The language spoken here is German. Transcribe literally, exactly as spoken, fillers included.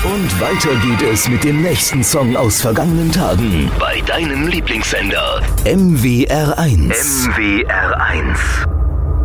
Und weiter geht es mit dem nächsten Song aus vergangenen Tagen bei deinem Lieblingssender M W R eins. M W R eins.